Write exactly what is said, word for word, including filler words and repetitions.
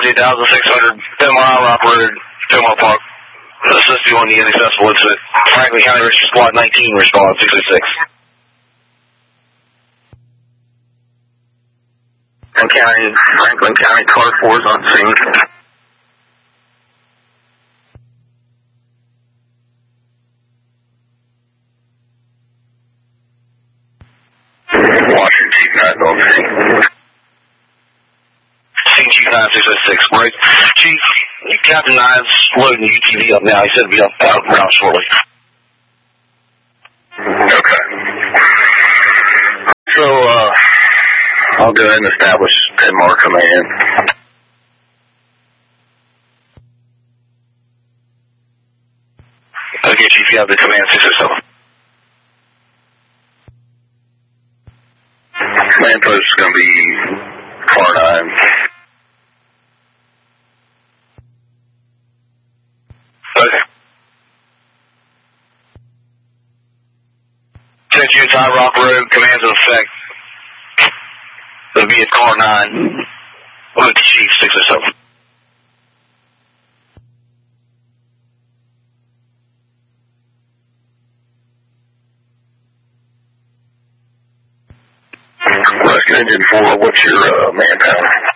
fourteen thousand six hundred, Fenmore Rockwood, Fenmore Park. Assist you on the inaccessible incident. Franklin County Rescue Squad nineteen, respond six six six. Franklin County, Franklin County, car four is on scene. Washington Chief nine on scene. Scene Chief nine six six, right? Chief, Captain nine's loading the U T V up now. He said to be up out around shortly. Okay. So, uh, I'll go ahead and establish Fenmore command. Okay, Chief, you have the command six six seven. Command post is going to be car nine. Okay. ten June High Rock Road, commands in effect. It'll be at car nine with the Chief six oh seven. Rescue Engine four, what's your uh, manpower?